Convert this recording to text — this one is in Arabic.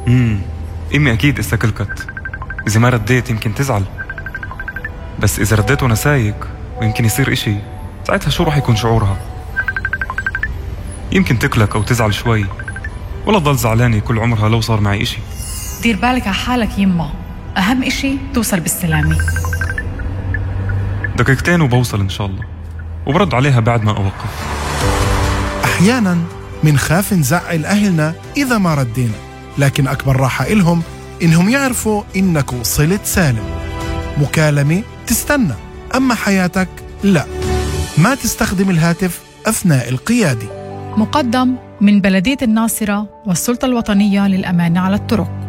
أمي أكيد استكلكت. إذا ما رديت يمكن تزعل، بس إذا رديت وأنا سايق ويمكن يصير إشي، ساعتها شو راح يكون شعورها؟ يمكن تكلك أو تزعل شوي، ولا تضل زعلانة كل عمرها لو صار معي إشي. دير بالك على حالك يما، أهم إشي توصل بالسلامة. دقيقتين وبوصل إن شاء الله، وبرد عليها بعد ما أوقف. أحياناً منخاف نزعل أهلنا إذا ما ردينا، لكن أكبر راحة إلهم إنهم يعرفوا إنك وصلت سالم. مكالمة تستنى، أما حياتك لا. ما تستخدم الهاتف أثناء القيادة. مقدم من بلدية الناصرة والسلطة الوطنية للأمانة على الطرق.